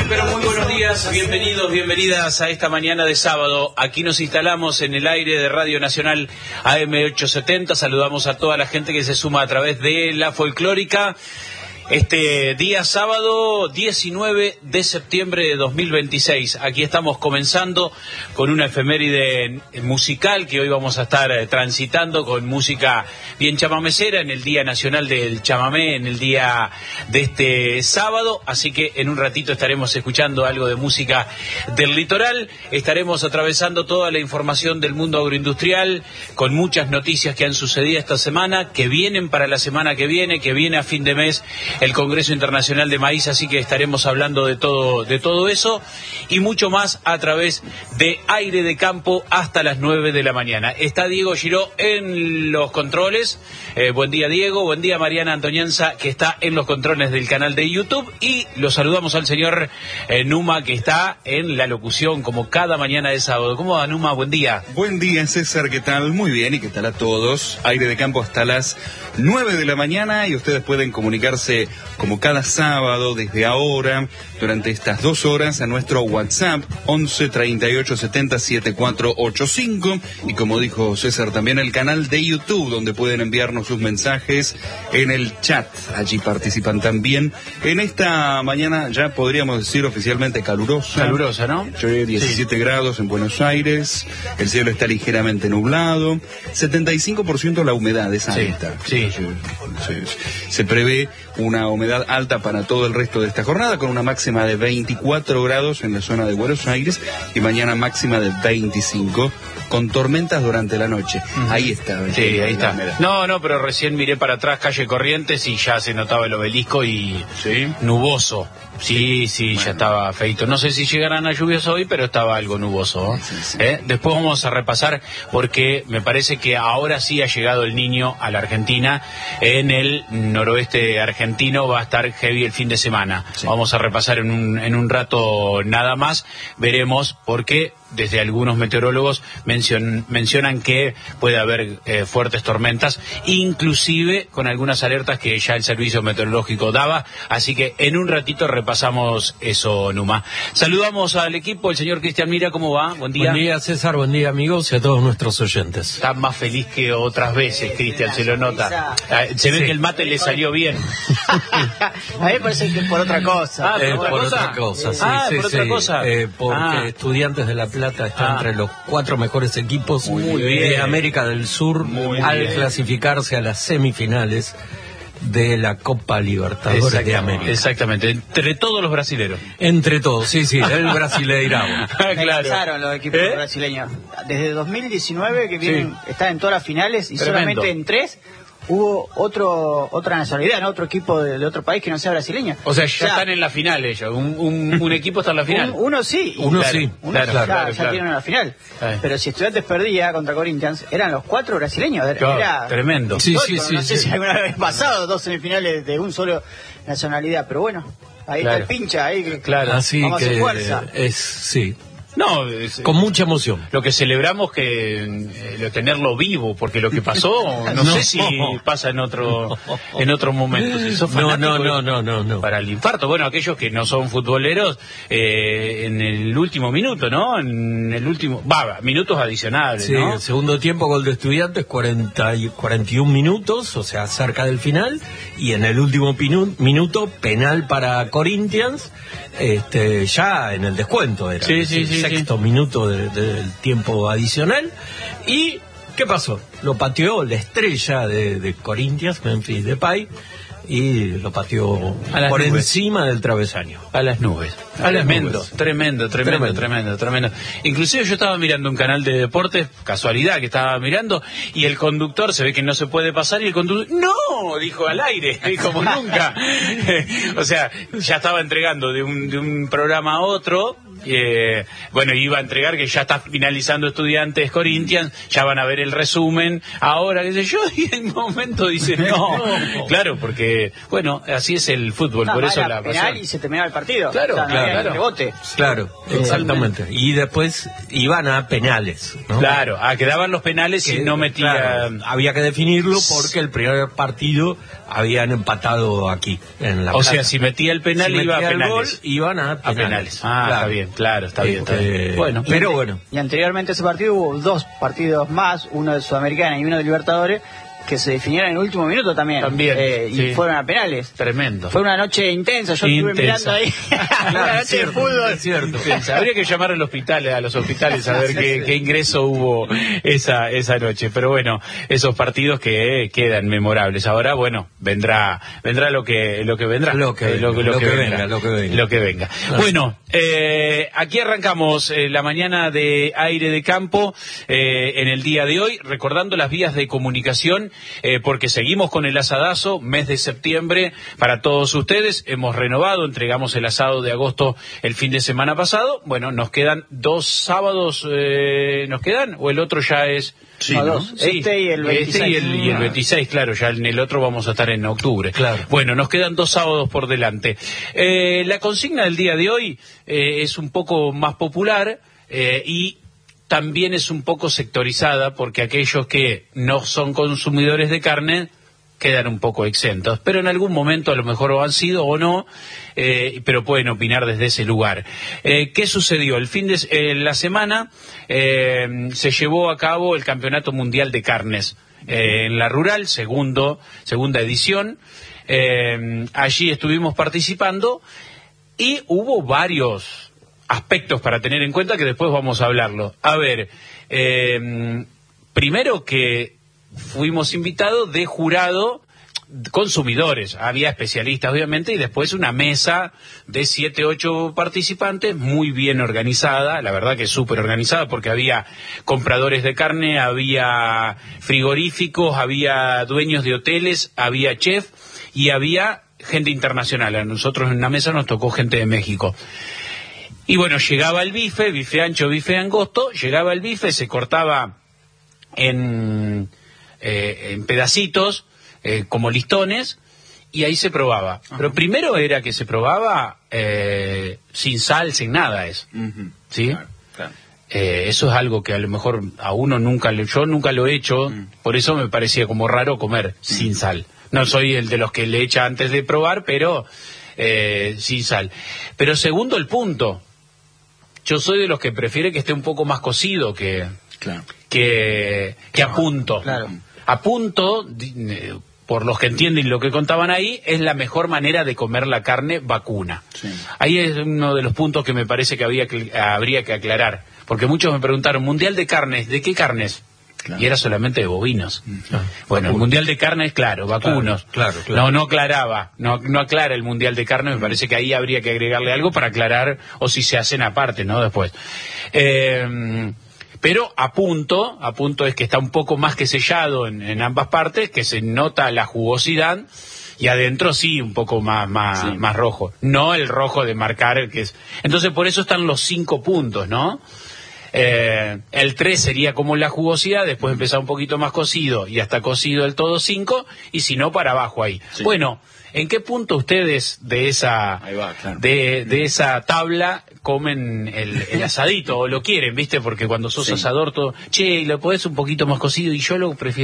Pero muy buenos días, bienvenidos, bienvenidas a esta mañana de sábado. Aquí nos instalamos en el aire de Radio Nacional AM870. Saludamos a toda la gente que se suma a través de La Folclórica. Este día sábado 19 de septiembre de 2026. Aquí estamos comenzando con una efeméride musical que hoy vamos a estar transitando con música bien chamamecera en el Día Nacional del Chamamé, en el día de este sábado. Así que en un ratito estaremos escuchando algo de música del litoral. Estaremos atravesando toda la información del mundo agroindustrial con muchas noticias que han sucedido esta semana, que vienen para la semana que viene a fin de mes el Congreso Internacional de Maíz, así que estaremos hablando de todo eso y mucho más a través de Aire de Campo hasta las 9 de la mañana. Está Diego Giró en los controles. Buen día, Diego. Buen día, Mariana Antonianza, que está en los controles del canal de YouTube. Y lo saludamos al señor Numa, que está en la locución como cada mañana de sábado. ¿Cómo va, Numa? Buen día. Buen día, César. ¿Qué tal? Muy bien. ¿Y qué tal a todos? Aire de Campo hasta las 9 de la mañana y ustedes pueden comunicarse como cada sábado desde ahora durante estas 2 horas a nuestro WhatsApp 11 38 70 7485 y como dijo César también el canal de YouTube donde pueden enviarnos sus mensajes en el chat. Allí participan también en esta mañana, ya podríamos decir oficialmente calurosa, ¿no? 17 grados en Buenos Aires, el cielo está ligeramente nublado, 75% la humedad es alta. Sí. Se prevé una humedad alta para todo el resto de esta jornada, con una máxima de 24 grados en la zona de Buenos Aires y mañana máxima de 25, con tormentas durante la noche. Ahí está. Sí, ahí está. No, pero recién miré para atrás calle Corrientes y ya se notaba el obelisco y nuboso. Sí, bueno. Ya estaba feito. No sé si llegarán a lluvias hoy, pero estaba algo nuboso. Sí. Después vamos a repasar porque me parece que ahora sí ha llegado el Niño a la Argentina. En el noroeste argentino va a estar heavy el fin de semana. Sí. Vamos a repasar en un rato nada más. Veremos porque desde algunos meteorólogos mencionan que puede haber fuertes tormentas, inclusive con algunas alertas que ya el servicio meteorológico daba. Así que en un ratito repasamos eso, Numa. Saludamos al equipo, el señor Cristian Mira, ¿cómo va? Buen día. Buen día, César, buen día, amigos, y a todos nuestros oyentes. Está más feliz que otras veces, Cristian, se lo nota. Se ve que el mate le salió bien. A mí me parece que por otra cosa. Por otra cosa, sí. Porque Estudiantes de La Plata está entre los 4 mejores equipos de América del Sur al clasificarse a las semifinales de la Copa Libertadores de América. Exactamente, entre todos los brasileros. Entre todos, sí, el Brasileirão. Claro. Pasaron los equipos brasileños. Desde 2019 que vienen, están en todas las finales y solamente en 3 hubo otra nacionalidad, ¿no? Otro equipo de otro país que no sea brasileño. O sea, ya están en la final ellos. Un equipo está en la final. Uno sí. Claro. Ya tienen la final. Pero si Estudiantes perdía contra Corinthians, eran los 4 brasileños. Era tremendo. Sí. No sé si alguna vez pasado 2 semifinales de un solo nacionalidad, pero bueno, ahí está el pincha. Así vamos que a fuerza. No, con mucha emoción. Lo que celebramos que tenerlo vivo, porque lo que pasó, no sé si pasa en otro momento. Si sos No. Para el infarto, bueno, aquellos que no son futboleros, en el último minuto, ¿no? En el último, minutos adicionales, sí, ¿no? El segundo tiempo, gol de Estudiantes, 41 minutos, o sea, cerca del final, y en el último minuto, penal para Corinthians, ya en el descuento era. Sexto minuto del tiempo adicional. ¿Y qué pasó? Lo pateó la estrella de Corinthians, Memphis Depay, y lo pateó por encima del travesaño. A las nubes. Tremendo. Inclusive yo estaba mirando un canal de deportes, casualidad que estaba mirando, y el conductor se ve que no se puede pasar, y el conductor, ¡no! Dijo al aire, como nunca. O sea, ya estaba entregando de un programa a otro, bueno, iba a entregar que ya está finalizando Estudiantes Corinthians, ya van a ver el resumen, ahora, qué sé yo, y en un momento dice no. Claro, porque, bueno, así es el fútbol, por eso la penal y se terminaba el partido. Claro, rebote. Claro, exactamente. Y después iban a penales, ¿no? Claro, quedaban los penales y no metía... Claro, había que definirlo porque el primer partido habían empatado aquí, en La Plata. O sea, si metía el penal, iba a penales. Gol, iban a penales. Claro. Está bien, claro, está bien. Bueno, pero bueno. Y anteriormente a ese partido hubo 2 partidos más, uno de Sudamericana y uno de Libertadores, que se definieron en el último minuto también. Sí. Y fueron a penales. Tremendo. Fue una noche intensa, yo estuve mirando ahí. Una noche de fútbol. Cierto. Habría que llamar a los hospitales a ver qué ingreso hubo esa noche. Pero bueno, esos partidos que quedan memorables. Ahora, bueno, vendrá lo que vendrá. Lo que venga. Bueno, aquí arrancamos la mañana de Aire de Campo en el día de hoy, recordando las vías de comunicación, porque seguimos con el asadazo, mes de septiembre para todos ustedes. Hemos renovado, entregamos el asado de agosto el fin de semana pasado. Bueno, nos quedan 2 sábados, ¿nos quedan? ¿O el otro ya es...? Sí, ¿no? 2. Sí, y el 26. Y el 26, claro, ya en el otro vamos a estar en octubre. Claro. Bueno, nos quedan 2 sábados por delante. La consigna del día de hoy es un poco más popular y también es un poco sectorizada, porque aquellos que no son consumidores de carne quedan un poco exentos, pero en algún momento a lo mejor lo han sido o no, pero pueden opinar desde ese lugar. ¿Qué sucedió? La semana se llevó a cabo el Campeonato Mundial de Carnes en la Rural, segunda edición. Allí estuvimos participando y hubo varios aspectos para tener en cuenta que después vamos a hablarlo. A ver, primero que fuimos invitados de jurado, consumidores, había especialistas obviamente, y después una mesa de 7, 8 participantes muy bien organizada, la verdad que súper organizada, porque había compradores de carne, había frigoríficos, había dueños de hoteles, había chef y había gente internacional. A nosotros en una mesa nos tocó gente de México. Y bueno, llegaba el bife ancho, bife angosto, llegaba el bife, se cortaba en pedacitos, como listones, y ahí se probaba. Ajá. Pero primero era que se probaba sin sal, sin nada eso. ¿Sí? Claro. Eso es algo que a lo mejor a uno yo nunca lo he hecho, por eso me parecía como raro comer sin sal. No soy el de los que le echa antes de probar, pero sin sal. Pero segundo el punto, yo soy de los que prefiere que esté un poco más cocido que a punto. Claro. A punto, por los que entienden lo que contaban ahí, es la mejor manera de comer la carne vacuna. Sí. Ahí es uno de los puntos que me parece que habría que aclarar. Porque muchos me preguntaron, ¿mundial de carnes? ¿De qué carnes? Claro. Y era solamente de bovinos. Bueno, el mundial de carnes, claro, vacunos. Claro. No aclaraba, no aclara el mundial de carne, me parece que ahí habría que agregarle algo para aclarar, o si se hacen aparte, ¿no? Después. Pero a punto es que está un poco más que sellado en ambas partes, que se nota la jugosidad, y adentro sí, un poco más rojo. No el rojo de marcar el que es. Entonces por eso están los 5 puntos, ¿no? El 3 sería como la jugosidad, después empezar un poquito más cocido, y hasta cocido el todo 5, y si no para abajo ahí. Sí. Bueno, ¿en qué punto ustedes de esa de esa tabla comen el asadito, o lo quieren, viste? Porque cuando sos asador todo, che, lo podés un poquito más cocido, y yo lo prefiero